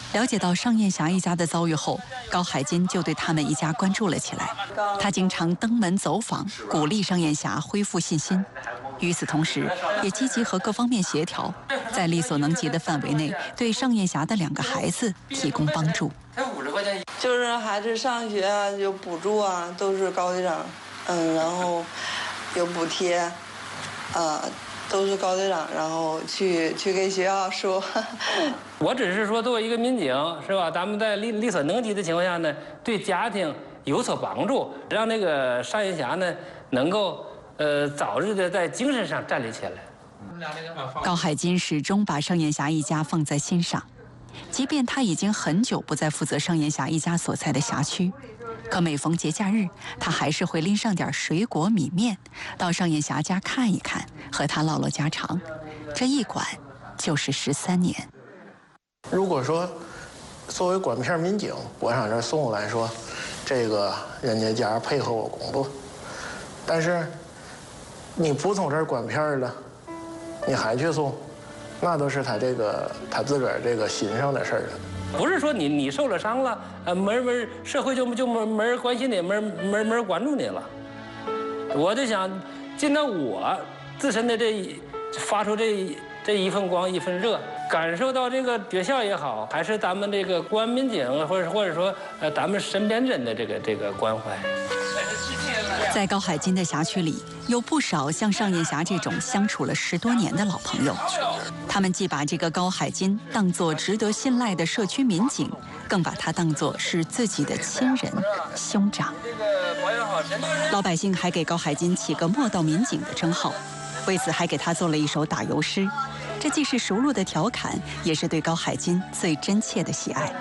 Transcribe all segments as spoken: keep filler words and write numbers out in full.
了解到尚艳霞一家的遭遇后，高海金就对他们一家关注了起来。他经常登门走访，鼓励尚艳霞恢复信心。与此同时，也积极和各方面协调，在力所能及的范围内，对尚艳霞的两个孩子提供帮助。 就是孩子上学啊，有补助啊，都是高队长，嗯，然后有补贴，啊。都是高队长，然后去去给学校说。 我只是说，作为一个民警，是吧？咱们在力力所能及的情况下呢，对家庭有所帮助，让那个尚艳霞呢能够呃早日的在精神上站立起来。 高海金始终把尚艳霞一家放在心上，即便他已经很久不再负责尚艳霞一家所在的辖区。可每逢节假日，他还是会拎上点水果米面，到尚艳霞家看一看，和她唠唠家常。这一管就是十三年。 如果说作为管片民警，我上这送过来说，这个人家家配合我工作，但是你不从这儿管片了，你还去送，那都是他这个他自个儿这个心上的事儿了。 不是说你你受了伤了，呃，没人社会就就没没人关心你，没人没人没人关注你了。我就想尽到我自身的这一发出这这一份光一份热，感受到这个学校也好，还是咱们这个公安民警，或者或者说呃咱们身边人的这个这个关怀。 在高海金的辖区里，有不少像尚艳霞这种相处了十多年的老朋友。他们既把这个高海金当作值得信赖的社区民警，更把他当作是自己的亲人、兄长。老百姓还给高海金起个莫道民警的称号，为此还给他做了一首打油诗。这既是熟络的调侃，也是对高海金最真切的喜爱。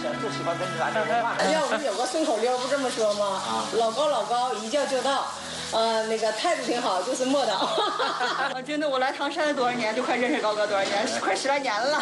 要不有个顺口溜不这么说吗？老高老高一叫就到，呃，那个态度挺好，就是莫道。 我真的我来唐山多少年，就快认识高哥多少年，快十来年了。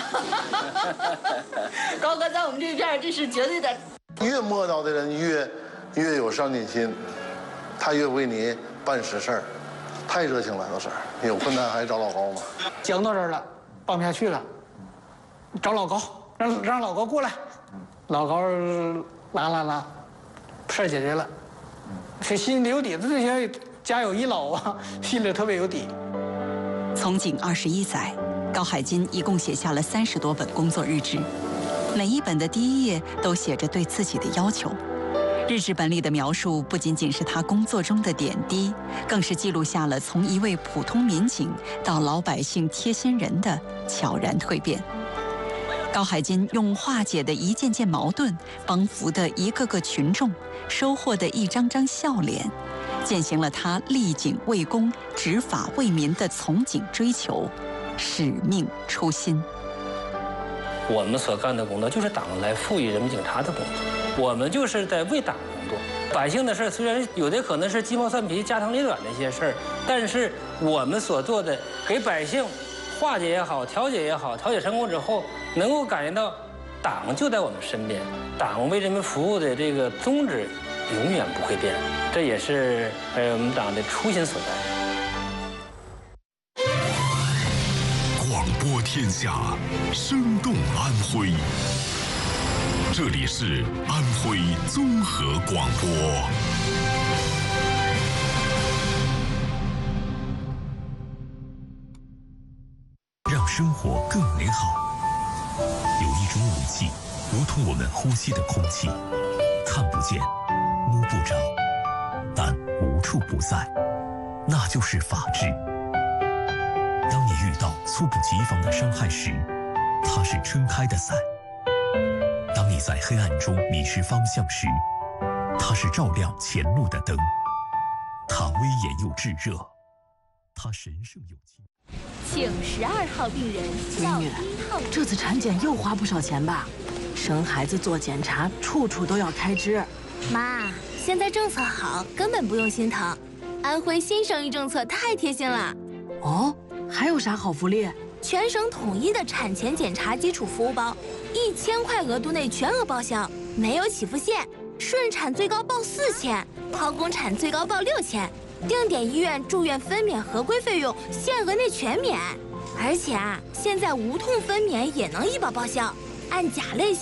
高哥在我们这片这是绝对的。 越莫道的人越越有上进心，他越为你办实事儿，太热情了都是。有困难还找老高吗？ 讲到这儿了，办不下去了，找老高，让让老高过来。老高拉拉拉，事儿解决了，这心里有底子，这些家有一老啊，心里特别有底。 从警二十一载，高海金一共写下了三十多本工作日志，每一本的第一页都写着对自己的要求。日志本里的描述不仅仅是他工作中的点滴，更是记录下了从一位普通民警到老百姓贴心人的悄然蜕变。高海金用化解的一件件矛盾，帮扶的一个个群众，收获的一张张笑脸，践行了他立警为公、执法为民的从警追求、使命初心。 我们所干的工作就是党来赋予人民警察的工作，我们就是在为党工作。百姓的事虽然有的可能是鸡毛蒜皮、家长里短的一些事儿，但是我们所做的给百姓化解也好、调解也好，调解成功之后，能够感觉到党就在我们身边，党为人民服务的这个宗旨永远不会变，这也是呃我们党的初心所在。 广播天下，生动安徽。这里是安徽综合广播。让生活更美好。有一种武器，如同我们呼吸的空气，看不见，摸不着，但无处不在，那就是法治。当你遇到猝不及防的伤害时，它是撑开的伞；当你在黑暗中迷失方向时，它是照亮前路的灯。它威严又炙热，它神圣又亲。 请十二号病人到一号。 这次产检又花不少钱吧？生孩子做检查，处处都要开支。 妈，现在政策好，根本不用心疼。安徽新生育政策太贴心了。 哦，还有啥好福利？ 全省统一的产前检查基础服务包，一千块额度内全额报销，没有起付线。顺产最高报四千，剖宫产最高报六千。定点医院住院分娩合规费用限额内全免，而且啊，现在无痛分娩也能医保报销，按甲类。